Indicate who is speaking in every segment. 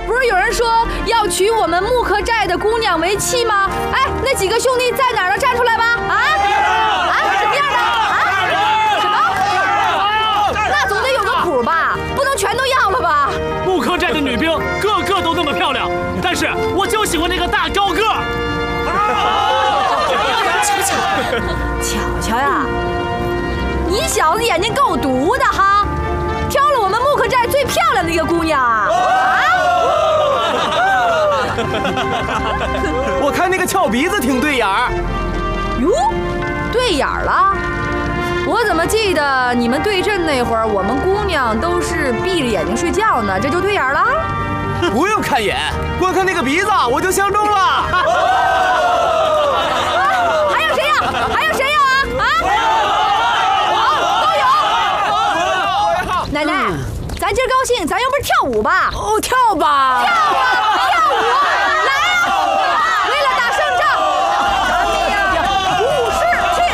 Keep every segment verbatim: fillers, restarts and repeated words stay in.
Speaker 1: 不是有人说要娶我们木刻寨的姑娘为妻吗？哎，那几个兄弟在哪儿呢？站出来吧！啊啊，什么样的？啊？什么？那总得有个谱吧，不能全都要了吧？
Speaker 2: 木刻寨的女兵个个都那么漂亮，但是我就喜欢那个大高个。
Speaker 1: 巧巧，巧巧呀，你小子眼睛够毒的哈！挑了我们木刻寨最漂亮的一个姑娘啊！
Speaker 3: 我看那个翘鼻子挺对眼儿。
Speaker 1: 哟，对眼儿了？我怎么记得你们对阵那会儿，我们姑娘都是闭着眼睛睡觉呢？这就对眼儿了？
Speaker 3: 不用看眼，光看那个鼻子我就相中了。啊，
Speaker 1: 还有谁呀？还有谁呀？啊？都有。奶奶，咱今儿高兴，咱又不是跳舞吧？
Speaker 4: 哦，跳吧！
Speaker 1: 跳啊！跳舞！来啊！为了打胜仗，咱们呀，舞狮去！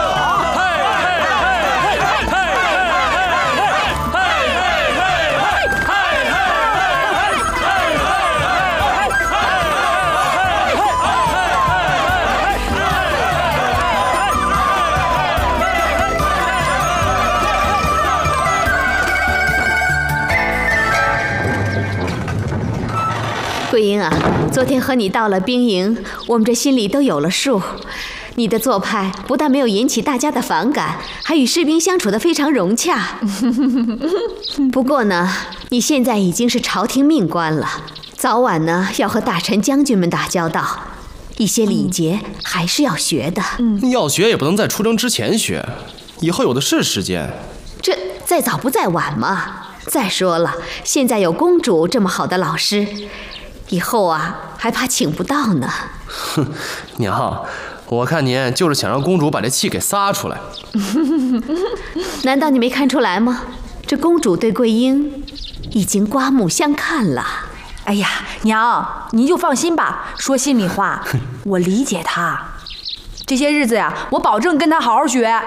Speaker 5: 桂英啊，昨天和你到了兵营，我们这心里都有了数。你的做派不但没有引起大家的反感，还与士兵相处得非常融洽。不过呢，你现在已经是朝廷命官了，早晚呢要和大臣将军们打交道，一些礼节还是要学的。
Speaker 6: 嗯，要学也不能在出征之前学，以后有的是时间。
Speaker 5: 这再早不再晚嘛。再说了，现在有公主这么好的老师，以后啊还怕请不到呢。
Speaker 6: 哼，娘，我看您就是想让公主把这气给撒出来。
Speaker 5: 难道你没看出来吗？这公主对桂英已经刮目相看了。
Speaker 1: 哎呀，娘，您就放心吧。说心里话，我理解她。这些日子呀，我保证跟她好好学。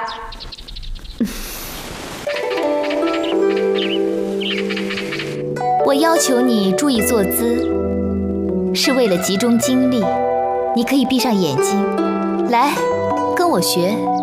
Speaker 7: 我要求你注意坐姿，是为了集中精力。你可以闭上眼睛，来，跟我学。